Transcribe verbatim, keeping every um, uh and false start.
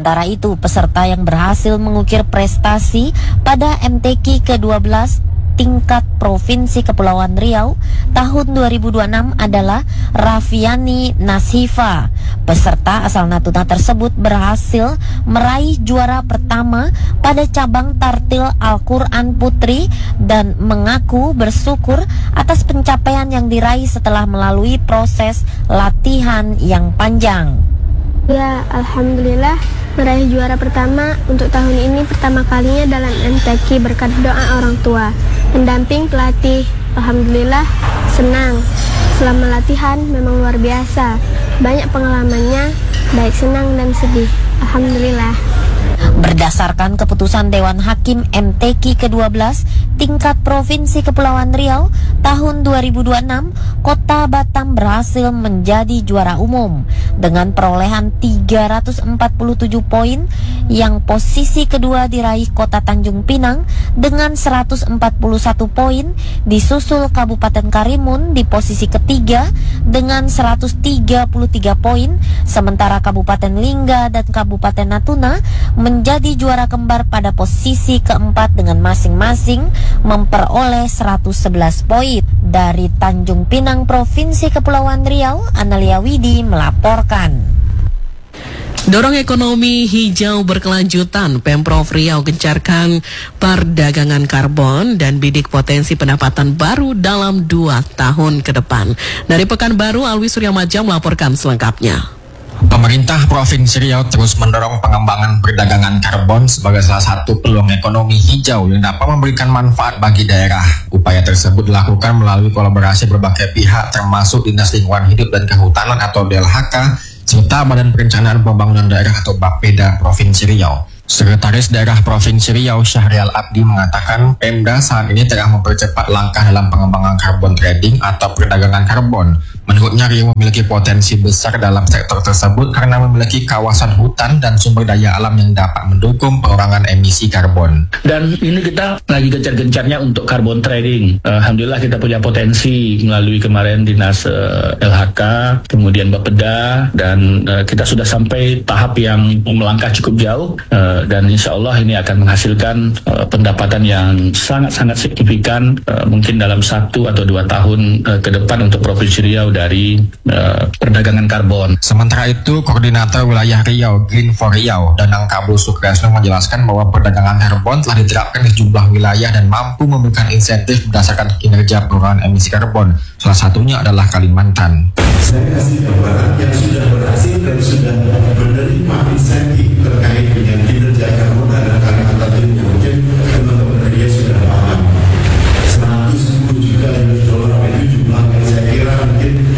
Sementara itu, peserta yang berhasil mengukir prestasi pada M T Q ke dua belas tingkat Provinsi Kepulauan Riau tahun dua ribu dua puluh enam adalah Raffiani Nasifa. Peserta asal Natuna tersebut berhasil meraih juara pertama pada cabang tartil Al-Quran Putri dan mengaku bersyukur atas pencapaian yang diraih setelah melalui proses latihan yang panjang. Ya, alhamdulillah meraih juara pertama untuk tahun ini pertama kalinya dalam M T Q berkat doa orang tua, pendamping pelatih. Alhamdulillah senang. Selama latihan memang luar biasa. Banyak pengalamannya, baik senang dan sedih. Alhamdulillah. Berdasarkan keputusan Dewan Hakim M T Q ke dua belas tingkat Provinsi Kepulauan Riau tahun dua ribu dua puluh enam, Kota Batam berhasil menjadi juara umum dengan perolehan tiga ratus empat puluh tujuh poin, yang posisi kedua diraih Kota Tanjung Pinang dengan seratus empat puluh satu poin, disusul Kabupaten Karimun di posisi ketiga dengan seratus tiga puluh tiga poin, sementara Kabupaten Lingga dan Kabupaten Natuna menjadi juara kembar pada posisi keempat dengan masing-masing memperoleh seratus sebelas poin. Dari Tanjung Pinang, Provinsi Kepulauan Riau, Analia Widi melaporkan. Dorong ekonomi hijau berkelanjutan, Pemprov Riau gencarkan perdagangan karbon dan bidik potensi pendapatan baru dalam dua tahun ke depan. Dari Pekanbaru, Alwi Suryamaja melaporkan selengkapnya. Pemerintah Provinsi Riau terus mendorong pengembangan perdagangan karbon sebagai salah satu peluang ekonomi hijau yang dapat memberikan manfaat bagi daerah. Upaya tersebut dilakukan melalui kolaborasi berbagai pihak termasuk Dinas Lingkungan Hidup dan Kehutanan atau D L H K serta Badan Perencanaan Pembangunan Daerah atau Bapeda Provinsi Riau. Sekretaris Daerah Provinsi Riau Syahrial Abdi mengatakan Pemda saat ini tengah mempercepat langkah dalam pengembangan karbon trading atau perdagangan karbon. Menurutnya Riau memiliki potensi besar dalam sektor tersebut karena memiliki kawasan hutan dan sumber daya alam yang dapat mendukung pengurangan emisi karbon. Dan ini kita lagi gencar-gencarnya untuk karbon trading. Alhamdulillah kita punya potensi melalui kemarin Dinas uh, L H K, kemudian Bapeda, dan uh, kita sudah sampai tahap yang melangkah cukup jauh. Uh, dan insya Allah ini akan menghasilkan uh, pendapatan yang sangat-sangat signifikan uh, mungkin dalam satu atau dua tahun uh, ke depan untuk Provinsi Riau dari uh, perdagangan karbon. Sementara itu, Koordinator Wilayah Riau Green for Riau, Danang Kabul Sukresno menjelaskan bahwa perdagangan karbon telah diterapkan di sejumlah wilayah dan mampu memberikan insentif berdasarkan kinerja pengurangan emisi karbon. Salah satunya adalah Kalimantan. Saya kasih gambaran yang sudah berhasil dan sudah